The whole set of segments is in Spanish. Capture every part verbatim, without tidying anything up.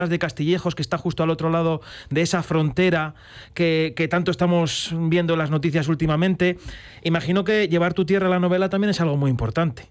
de Castillejos, que está justo al otro lado de esa frontera que, que tanto estamos viendo en las noticias últimamente. Imagino que llevar tu tierra a la novela también es algo muy importante.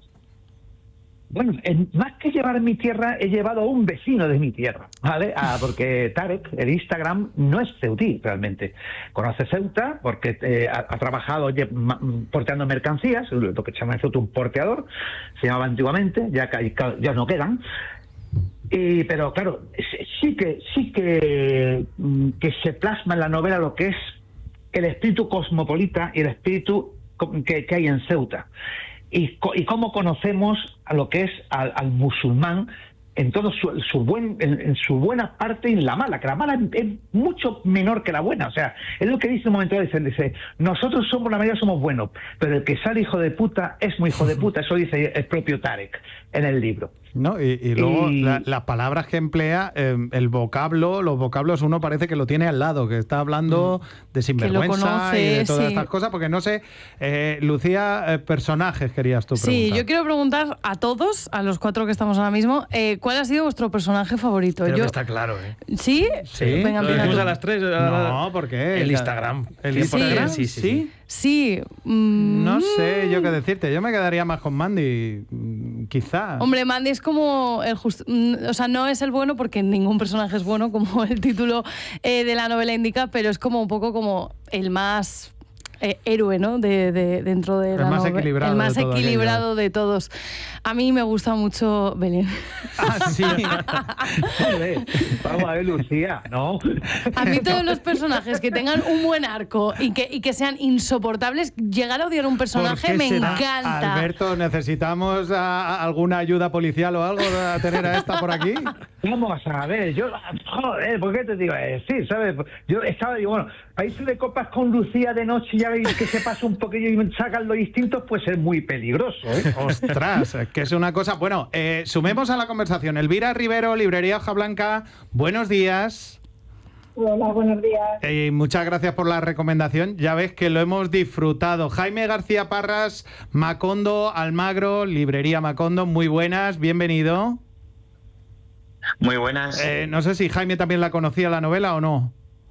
Bueno, en, más que llevar mi tierra, he llevado a un vecino de mi tierra, ¿vale? Ah, porque Tarek, el Instagram, no es ceutí realmente. Conoce Ceuta porque eh, ha, ha trabajado porteando mercancías, lo que se llama en Ceuta un porteador, se llamaba antiguamente, ya, ya no quedan. Y, pero claro, sí que sí que, que se plasma en la novela lo que es el espíritu cosmopolita y el espíritu que, que hay en Ceuta. Y, y cómo conocemos a lo que es al, al musulmán en todo su, su buen en, en su buena parte y en la mala, que la mala es mucho menor que la buena. O sea, es lo que dice un momento, dice, dice nosotros somos, la mayoría somos buenos, pero el que sale hijo de puta es muy hijo de puta. Eso dice el propio Tarek en el libro. No, y, y luego y... la, las palabras que emplea, eh, el vocablo, los vocablos uno parece que lo tiene al lado, que está hablando de sinvergüenza conoce, y de todas sí. estas cosas, porque no sé, eh, Lucía, eh, personajes querías tú preguntar. Sí, yo quiero preguntar a todos, a los cuatro que estamos ahora mismo, eh, ¿cuál ha sido vuestro personaje favorito? Creo yo... que está claro, ¿eh? ¿Sí? Sí. Venga, ¿Lo decimos a las tres? No, ¿por qué? El Instagram. ¿El Instagram? Sí, sí. ¿Sí? Sí. Mm, no sé yo qué decirte. Yo me quedaría más con Mandy, quizá. Hombre, Mandy es como el just... o sea, no es el bueno porque ningún personaje es bueno, como el título eh, de la novela indica, pero es como un poco como el más eh, héroe, ¿no? De, de, dentro de el la más novela. equilibrado El más de todo equilibrado aquello. de todos. A mí me gusta mucho Belén. Ah, sí. Vamos a ver, Lucía, ¿no? A mí todos los personajes que tengan un buen arco y que, y que sean insoportables, llegar a odiar un personaje me será? encanta. Alberto, ¿necesitamos a, a alguna ayuda policial o algo a tener a esta por aquí? Vamos a ver, yo, joder, ¿por qué te digo decir, sabes? Yo estaba, digo, bueno, para irse de copas con Lucía de noche y ya que se pasa un poquillo y sacan los distintos, puede ser muy peligroso, ¿eh? Ostras, que es una cosa... Bueno, eh, sumemos a la conversación. Elvira Rivero, Librería Hoja Blanca, buenos días. Hola, buenos días. Eh, muchas gracias por la recomendación. Ya ves que lo hemos disfrutado. Jaime García Parras, Macondo, Almagro, Librería Macondo, muy buenas, bienvenido. Muy buenas. Eh, no sé si Jaime también la conocía la novela o no.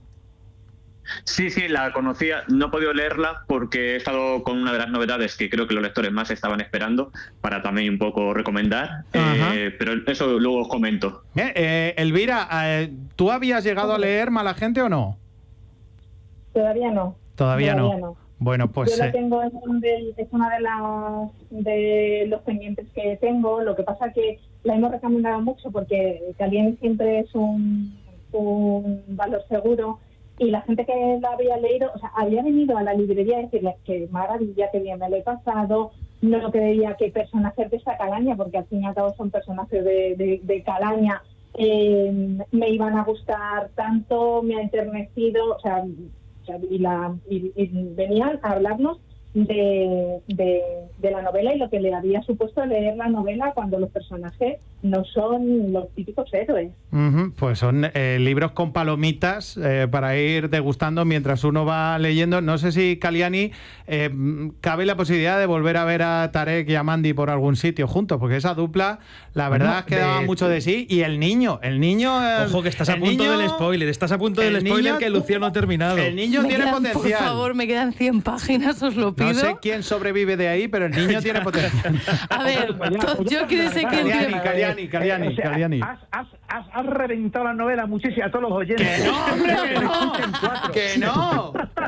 Sí, sí, la conocía. No he podido leerla porque he estado con una de las novedades que creo que los lectores más estaban esperando para también un poco recomendar. Eh, pero eso luego os comento. Eh, eh, Elvira, eh, ¿tú habías llegado a leer Mala Gente o no? Todavía no. Todavía, Todavía no. no. Bueno, pues... Yo la eh... tengo, es, un del, es una de, las, de los pendientes que tengo. Lo que pasa que la hemos recomendado mucho porque Caliente siempre es un, un valor seguro. Y la gente que la había leído, o sea, había venido a la librería a decirle que maravilla, que bien me lo he pasado, no creía que personajes de esta calaña, porque al fin y al cabo son personajes de, de, de calaña, eh, me iban a gustar tanto, me ha enternecido, o sea, o sea y, la, y, y venían a hablarnos de, de, de la novela y lo que le había supuesto leer la novela cuando los personajes no son los típicos héroes. Uh-huh, pues son eh, libros con palomitas eh, para ir degustando mientras uno va leyendo. No sé si, Caliani, eh, cabe la posibilidad de volver a ver a Tarek y a Mandy por algún sitio juntos, porque esa dupla, la verdad bueno, es que daba de... mucho de sí. Y el niño, el niño... Eh, Ojo, que estás a punto niño, del spoiler, estás a punto del spoiler niño, que Lucía no ha terminado. El niño me tiene quedan, potencial. Por favor, me quedan cien páginas, os lo pido. No sé quién sobrevive de ahí, pero el niño tiene potencial. A ver, yo quiero sé quién tiene... Caliani, Caliani, o sea, Caliani. Has, has, has, has reventado la novela muchísimo a todos los oyentes. ¡Que no, hombre, que no! ¡Que no!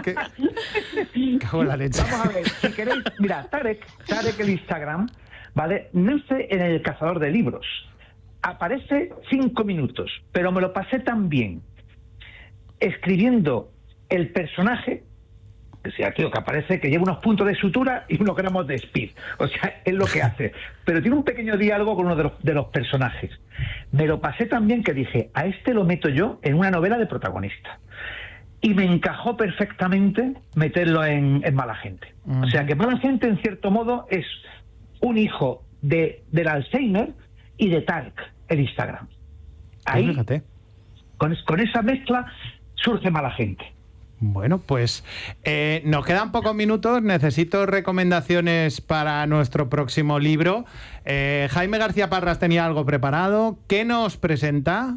Que... Cago en la leche. Vamos a ver, si queréis... Mira, Tarek, Tarek el Instagram, ¿vale? Nace en El Cazador de Libros. Aparece cinco minutos, pero me lo pasé tan bien escribiendo el personaje, o sea, tío, que aparece que lleva unos puntos de sutura y unos gramos de speed. O sea, es lo que hace. Pero tiene un pequeño diálogo con uno de los, de los personajes. Me lo pasé tan bien que dije, a este lo meto yo en una novela de protagonista. Y me encajó perfectamente meterlo en, en Mala Gente. Uh-huh. O sea, que Mala Gente, en cierto modo, es un hijo de, del Alzheimer y de Tarek, el Instagram. Ahí, Fíjate. Con, con esa mezcla, surge Mala Gente. Bueno, pues eh, nos quedan pocos minutos. Necesito recomendaciones para nuestro próximo libro. Eh, Jaime García Parras tenía algo preparado. ¿Qué nos presenta?